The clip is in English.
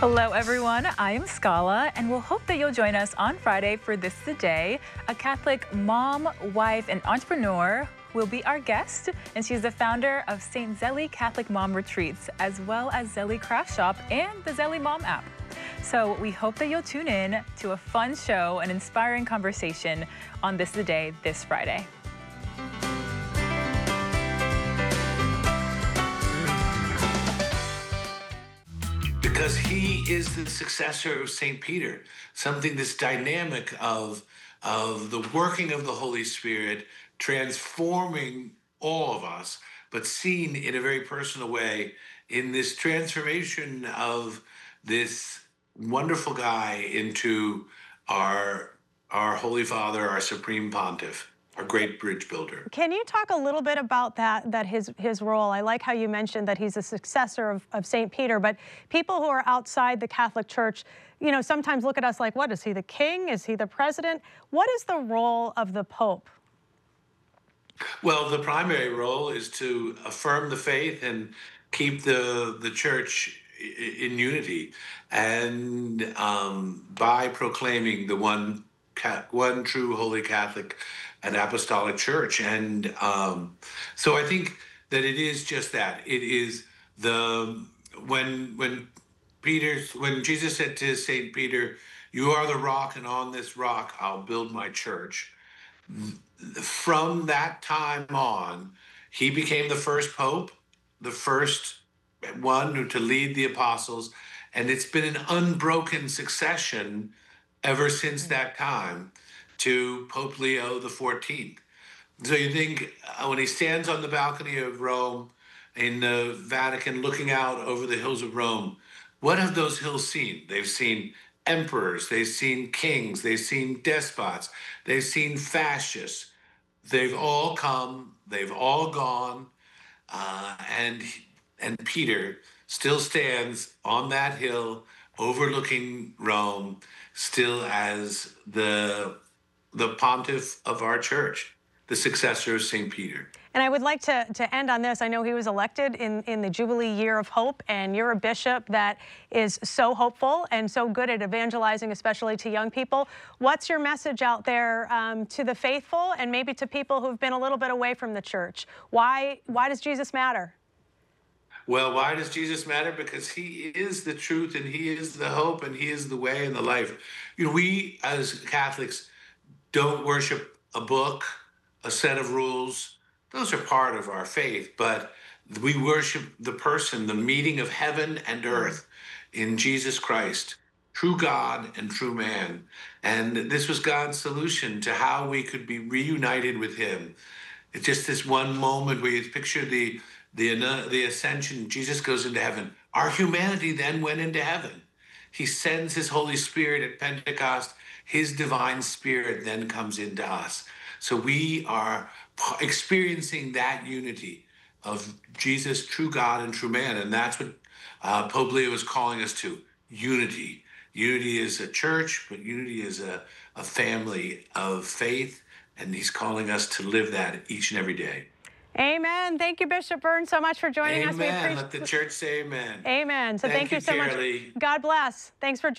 Hello, everyone. I am Scala, and we'll hope that you'll join us on Friday for This is the Day. A Catholic mom, wife, and entrepreneur will be our guest, and she's the founder of St. Zélie Catholic Mom Retreats, as well as Zélie Craft Shop and the Zélie Mom app. So we hope that you'll tune in to a fun show, an inspiring conversation on This is the Day this Friday. Because he is the successor of St. Peter, something that's dynamic of the working of the Holy Spirit, transforming all of us, but seen in a very personal way in this transformation of this wonderful guy into our Holy Father, our Supreme Pontiff, our great bridge builder. Can you talk a little bit about that his role? I like how you mentioned that he's a successor of St. Peter, but people who are outside the Catholic Church, you know, sometimes look at us like, what, is he the king? Is he the president? What is the role of the Pope? Well, the primary role is to affirm the faith and keep the church in unity, and by proclaiming the one true Holy Catholic and Apostolic Church. And so I think that it is just that. It is when Jesus said to Saint Peter, "You are the rock, and on this rock I'll build my church." From that time on, he became the first pope, the first one to lead the apostles, and it's been an unbroken succession ever since that time to Pope Leo XIV. So you think when he stands on the balcony of Rome in the Vatican looking out over the hills of Rome, what have those hills seen? They've seen emperors, they've seen kings, they've seen despots, they've seen fascists. They've all come, they've all gone, and Peter still stands on that hill overlooking Rome, still as the pontiff of our church, the successor of St. Peter. And I would like to end on this. I know he was elected in the Jubilee Year of Hope, and you're a bishop that is so hopeful and so good at evangelizing, especially to young people. What's your message out there to the faithful and maybe to people who've been a little bit away from the church? Why does Jesus matter? Well, why does Jesus matter? Because he is the truth, and he is the hope, and he is the way and the life. You know, we as Catholics don't worship a book, a set of rules. Those are part of our faith, but we worship the person, the meeting of heaven and earth in Jesus Christ, true God and true man. And this was God's solution to how we could be reunited with him. It's just this one moment where you picture the ascension. Jesus goes into heaven. Our humanity then went into heaven. He sends his Holy Spirit at Pentecost. His divine spirit then comes into us. So we are experiencing that unity of Jesus, true God and true man. And that's what Pope Leo is calling us to, unity. Unity is a church, but unity is a family of faith. And he's calling us to live that each and every day. Amen. Thank you, Bishop Byrne, so much for joining us. Amen. Let the church say amen. Amen. So thank you so much. Carolee. God bless. Thanks for joining.